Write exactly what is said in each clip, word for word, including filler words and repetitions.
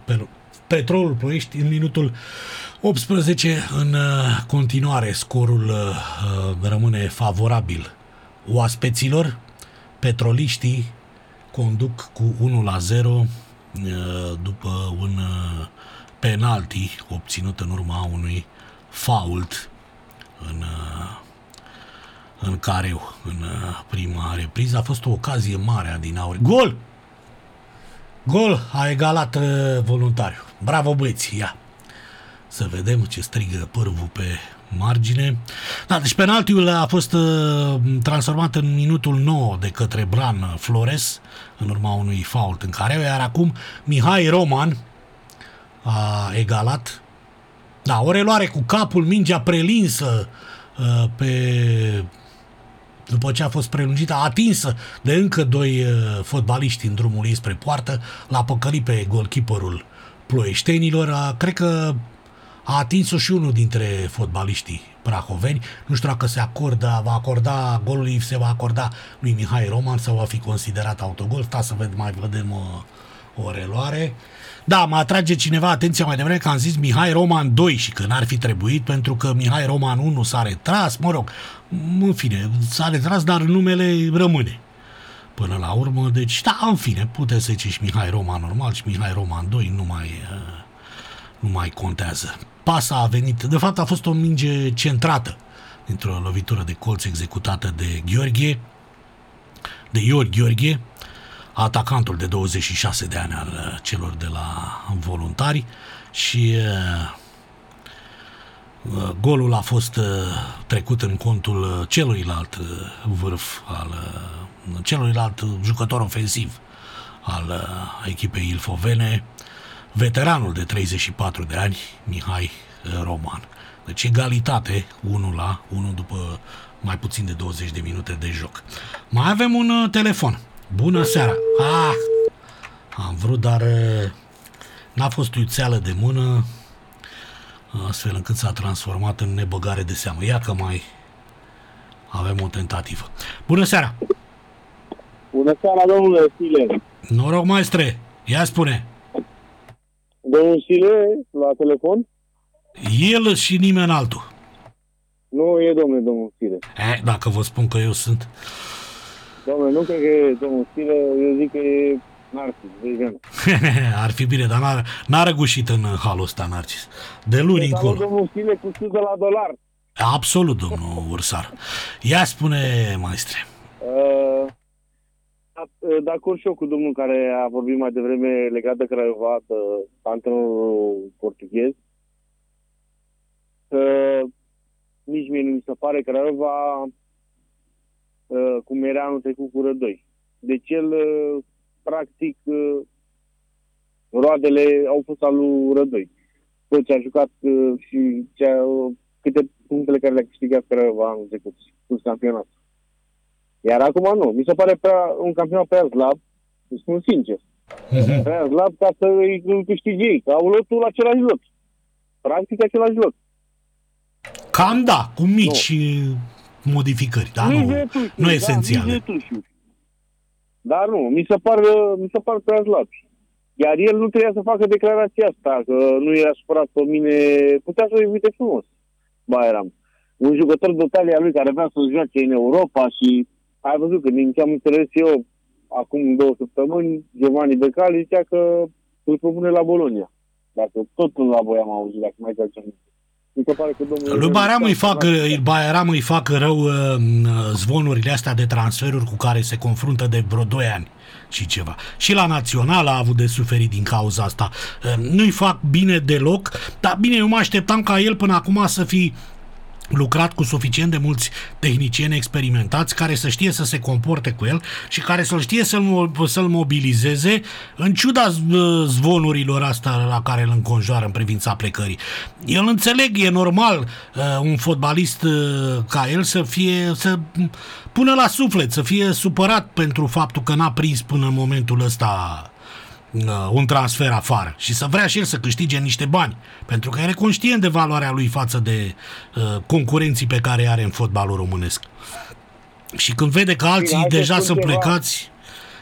Petrolul Ploiești în minutul optsprezece. În continuare scorul rămâne favorabil oaspeților. Petroliștii conduc cu unu la zero după un penalti obținut în urma unui fault în, în careu în prima repriză. A fost o ocazie mare a Dinauri. Gol! Gol! A egalat voluntariu. Bravo băieți, ia! Să vedem ce strigă pârvul pe margine. Da, deci penaltiul a fost uh, transformat în minutul nouă de către Bran Flores în urma unui fault în careu, iar acum Mihai Roman a egalat. Da, o reluare cu capul, mingea prelinsă uh, pe... după ce a fost prelungită, atinsă de încă doi uh, fotbaliști în drumul ei spre poartă, l-a păcălit pe golkeeperul ploieștenilor. A, cred că a atins-o și unul dintre fotbaliștii prahoveni. Nu știu dacă se acordă, va acorda golului, se va acorda lui Mihai Roman sau va fi considerat autogol. Sta să ved, mai vedem o, o reluare. Da, mă atrage cineva atenția mai devreme că am zis Mihai Roman doi și că n-ar fi trebuit pentru că Mihai Roman unu s-a retras, mă rog, în fine, s-a retras, dar numele rămâne până la urmă. Deci, da, în fine, puteți să ziceți Mihai Roman normal și Mihai Roman doi nu mai... nu mai contează. Pasa a venit, de fapt a fost o minge centrată dintr-o lovitură de colț executată de Gheorghe, de Ior Gheorghe, atacantul de douăzeci și șase de ani al celor de la Voluntari, și uh, golul a fost uh, trecut în contul celuilalt uh, vârf al uh, celuilalt jucător ofensiv al uh, echipei ilfovene, veteranul de treizeci și patru de ani, Mihai Roman. Deci egalitate, unu la unu după mai puțin de douăzeci de minute de joc. Mai avem un uh, telefon. Bună seara! Ah, am vrut, dar uh, n-a fost iuțeală de mână, astfel încât s-a transformat în nebăgare de seamă. Ia că mai avem o tentativă. Bună seara! Bună seara, domnule Sile! Noroc, maestre! Ia spune! Domnul Sile, la telefon? El și nimeni altul. Nu e, domnule, domnul Sile. Eh, dacă vă spun că eu sunt... Domnule, nu cred că e domnul Sile, eu zic că e Narcis. Ar fi bine, dar n-a, n-a răgușit în halul ăsta, Narcis. De luni deci, încolo. Domnul Sile cu sus de la dolar. Absolut, domnul Ursar. Ia spune, maestre. Uh, de acord și eu cu domnul care a vorbit mai devreme legat de Craiova, de antrenorul portughez. Uh, nici mie nu mi se pare Craiova uh, cum era anul trecut cu Rădoi. Deci el, uh, practic, uh, roadele au fost al lui Rădoi. Tot ce a jucat uh, și ce a, uh, câte punctele care le-a câștigat Craiova anul trecut cu campionatul. Iar acum nu. Mi se pare prea, un campionat prea slab, îți spun sincer. Uh-huh. Prea slab ca să îi câștigi ei, că au lotul la același lot. Practic același lot. Cam da, cu mici nu. modificări, da? Nu, tuși, nu esențiale. Da, dar nu, mi se par, mi se par prea slab. Iar el nu trebuia să facă declarația asta, că nu era supărat pe mine, putea să o evite frumos. Ba eram. Un jucător de talia lui care vrea să joace în Europa și ai văzut că din ce am înțeles eu acum două săptămâni, Giovanni Becali zicea că îl propune la Bologna. Dacă tot la voi am auzit, dacă mai zice. Mi se pare că domnul... Lui Bairam îi fac, Bairam îi fac rău uh, zvonurile astea de transferuri cu care se confruntă de vreo doi ani și ceva. Și la Național a avut de suferit din cauza asta. Uh, nu-i fac bine deloc, dar bine, eu mă așteptam ca el până acum să fi lucrat cu suficient de mulți tehnicieni experimentați care să știe să se comporte cu el și care să-l știe să-l, să-l mobilizeze în ciuda zvonurilor astea la care îl înconjoară în privința plecării. Eu înțeleg, e normal un fotbalist ca el să fie, să pună la suflet, să fie supărat pentru faptul că n-a prins până în momentul ăsta un transfer afară și să vrea și el să câștige niște bani, pentru că e conștient de valoarea lui față de uh, concurenții pe care are în fotbalul românesc. Și când vede că alții Bine, deja sunt ceva. plecați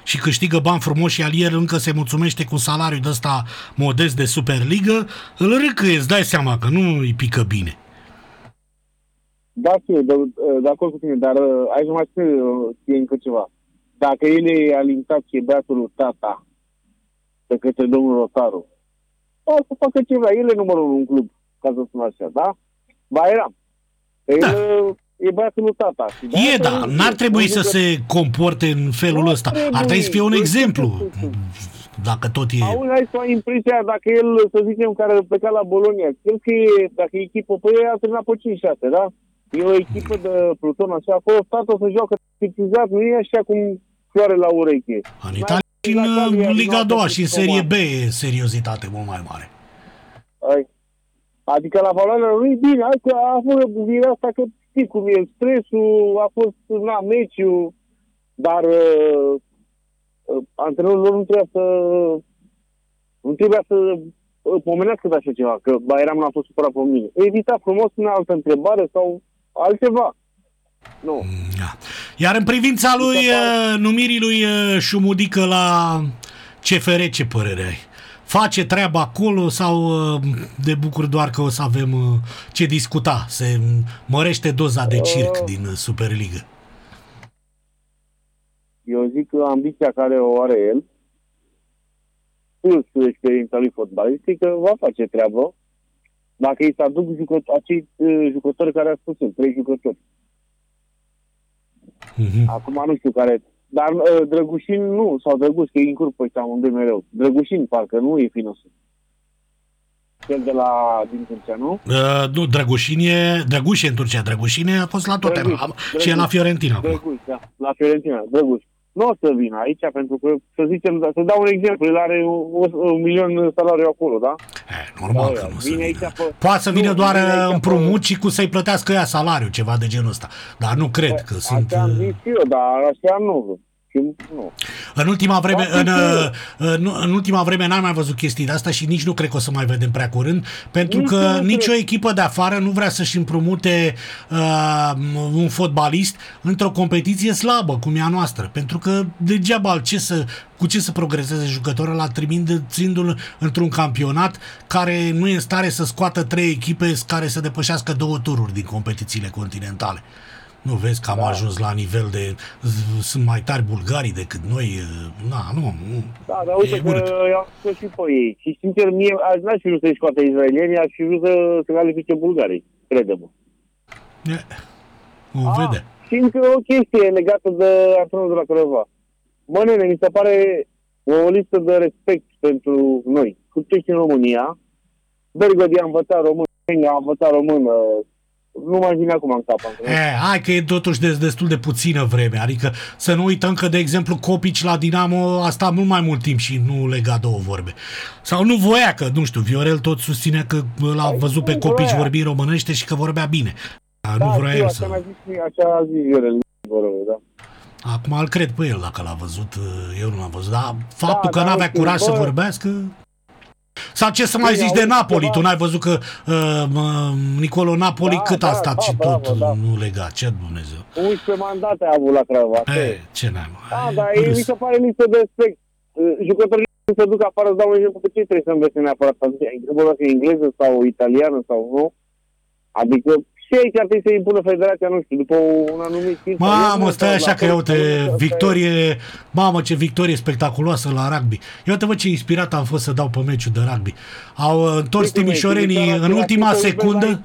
și câștigă bani frumoși, iar el încă se mulțumește cu salariul de ăsta modest de Superligă, îl râcăie, îți dai seama că nu îi pică bine. Da, știu, de, de acord cu tine, dar aici nu mai știu încă ceva. Dacă el e alintat și e băiatul lui tata de către domnul Rotaru, o să facă ceva. El e numărul unu în club, ca să spun așa, da? Bayram. El Da. e băiatul lui tata. E, da, n-ar trebui să se comporte în felul ăsta. Ar trebui să fie un exemplu, dacă tot e... Auzi, hai să ai impresia, dacă el, să zicem, care a plecat la Bologna, cred că e, dacă e echipă, păi a terminat pe cinci șase, da? E o echipă de Pluton, așa, acolo tata să joacă titizat, nu e așa cum floare la ureche. În Italia și în Liga a doua și în Serie B e seriozitate mult mai mare. Adică la valoarea lui, bine, hai că a fost virea asta, că știi cum e stresul, a fost, na, meciul, dar uh, uh, antrenorul lor nu trebuia să nu trebuia să uh, pomenească de așa ceva, că Bayram n-a fost supărat pe mine. Evita frumos în altă întrebare sau altceva. Nu. Da. Iar în privința lui uh, numirii lui uh, Șumudică la C F R, ce părere ai? Face treaba acolo sau uh, de bucur doar că o să avem uh, ce discuta? Se mărește doza de circ uh, din uh, Superligă. Eu zic că ambiția care o are el, plus experiența lui fotbalistică, va face treabă dacă îi se aduc jucători, acei uh, jucători care a spus el, trei jucători. Uh-huh. Acum nu știu care... Dar uh, Drăgușin nu, sau Drăguș, că e încurc pe ăștia unde mereu. Drăgușin, parcă, nu e Finosul. Cel de la, din Turcia, nu? Uh, nu, Drăgușin e... Drăguș e în Turcia, Drăgușin a fost la Tottenham și e la Fiorentina. Drăguș, da, la Fiorentina, Drăguș. Nu o să vină aici, pentru că, să zicem, să dau un exemplu, el are un, un milion salariu acolo, da? E, normal da, că nu vine să vină. Pe... Poate să vină nu, doar împrumut pe... și cu să-i plătească ea salariu, ceva de genul ăsta. Dar nu cred că așa sunt... Așa am zis eu, dar așa nu. Nu. În ultima vreme în, în, în ultima vreme n-am mai văzut chestii de asta și nici nu cred că o să mai vedem prea curând, pentru nici că nicio echipă de afară nu vrea să-și împrumute uh, un fotbalist într-o competiție slabă cum e a noastră, pentru că degeaba ce să, cu ce să progreseze jucătorul ăla trimindu-l într-un campionat care nu e în stare să scoată trei echipe care să depășească două tururi din competițiile continentale. Nu vezi că am da. ajuns la nivel de... Sunt mai tari bulgarii decât noi? Na, nu, nu. Da, dar uite că i-am spus și pe ei. Și sincer, mie aș n-aș fi vrut să-i scoate izraelienii, aș fi vrut să se califice bulgarii, crede-mă. E, o vede. Și încă o chestie legată de antrenorul de la Craiova. Bă, nene, mi se pare o listă de respect pentru noi. Cu toți în România, Bergodi a învățat român, a învățat română, nu mai vine acum în cap. E, hai că e totuși de, destul de puțină vreme. Adică să nu uităm că, de exemplu, Copici la Dinamo a stat mult mai mult timp și nu lega două vorbe. Sau nu voia, că, nu știu, Viorel tot susține că l-a văzut pe Copici vorbi românește și că vorbea bine. Da, nu vrea el să... să... Zis, așa a zis Viorel, da. Acum îl cred pe el dacă l-a văzut, eu nu l-am văzut, dar faptul da, că n-avea da, curaj bă... să vorbească... Sau ce să mai zici de Napoli? Ceva. Tu n-ai văzut că uh, Nicolo Napoli da, cât a da, stat da, și da, tot da. nu lega? Ce Dumnezeu? unsprezece mandate a avut la Craiova. E, ce n-ai mă? Da, dar e, mi se pare lipsă de respect. Jucătorii se duc afară, îți dau un exemplu, că ce trebuie să înveți neapărat? Trebuie să fie engleză sau italiană sau nu? Adică și aici ar trebui să impună federația, nu știu, după un anumit timp. Mamă, stai așa că, uite, victorie, mamă, ce victorie spectaculoasă la rugby. Eu te văd ce inspirat am fost să dau pe meciul de rugby. Au întors timișorenii în ultima secundă.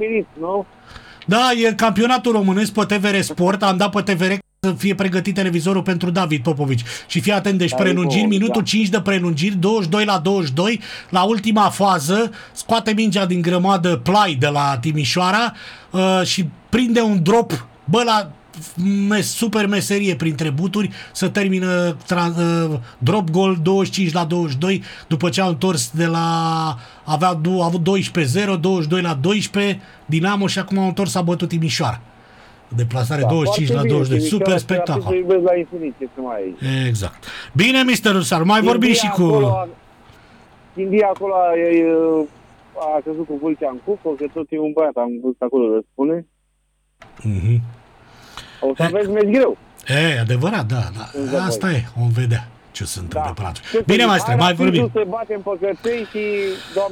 Da, e campionatul românesc pe T V R Sport, am dat pe T V R să fie pregătit televizorul pentru David Popovici. Și fii atent, deci prelungiri, minutul cinci de prelungiri, douăzeci și doi la douăzeci și doi, la ultima fază, scoate mingea din grămadă Plai de la Timișoara uh, și prinde un drop, bă, la mes, super meserie printre buturi, să termină tra- uh, drop goal douăzeci și cinci la douăzeci și doi, după ce au întors de la... avea a avut doisprezece zero, douăzeci și doi la doisprezece, Dinamo, și acum au întors, a bătut Timișoara. Deplasare da, douăzeci și cinci la douăzeci și doi. Super spectacol. La infinit, mai... Exact. Bine, mister Rusaru, mai vorbim și cu... Acolo, India acolo a, a căzut cu Vâlcea în cucă, că tot e un băiat, am văzut acolo, răspune. Mm-hmm. O să aveți meci greu. E, adevărat, da, da. Asta e, vom vedea. ce se întâmplă Da. până atunci. Ce să Bine, zic, maestre, hai mai rapidul vorbim. să batem pe căței și, Doamne